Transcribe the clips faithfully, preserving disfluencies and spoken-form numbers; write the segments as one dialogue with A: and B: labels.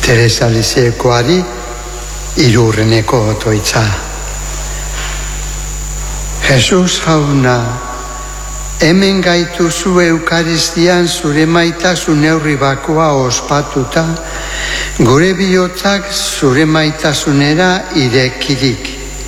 A: Teresa Liziekoari irurreneko otoitza. Jesus jauna, hemen gaituzu Eukaristian zure maitasun neurri bakoa ospatuta, gure bihotzak zure maitasunera irekirik.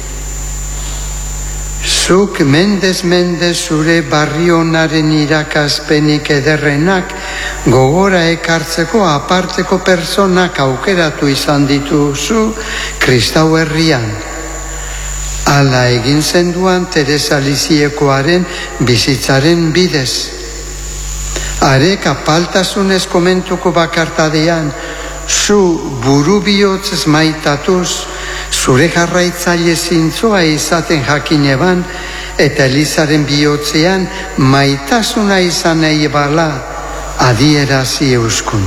A: Zuk mendez mendez zure barrionaren irakaspenik ederrenak gogora ekartzeko aparteko pertsonak aukeratu izan dituzu Kristau herrian. Hala egin zenduan Teresa Liziekoaren bizitzaren bidez. Arek apaltasunez komentuko bakartadean, zu buru bihotzez maitatuz, zure jarraitzaile zintzoa izaten jakineban, eta Elizaren bihotzean maitasuna izan nahi bala adierazi euskun.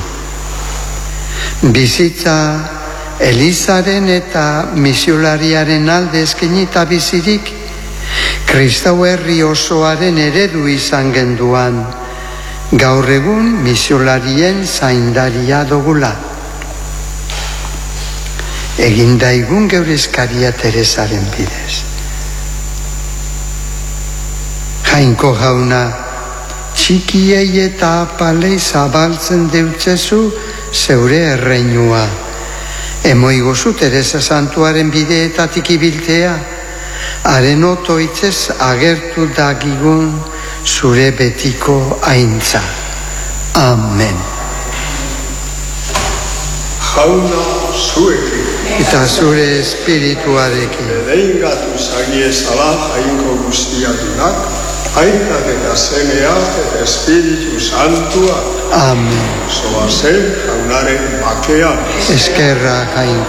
A: Bizitza Elizaren eta misiolariaren alde eskenita bizirik, Kristau herri osoaren eredu izan genduan, gaur egun misiolarien zaindaria dugula. Egin daigun geure eskaria Teresaren bidez. Jainko jauna, txikiei eta apalei zabaltzen deutzezu zeure erreinua. Emoigozu Teresa Santuaren bideetatik ibiltea, haren otoitzez agertu dagigun zure betiko aintza. Amen.
B: Jauna zuekin.
A: Eta zure espirituarekin.
B: Bedeingatu zagiezala jainko guztiatunak, aitak eta semeak eta Espiritu Santua.
A: Amen.
B: Zoazen jaunaren bakea.
A: Eskerra jainko.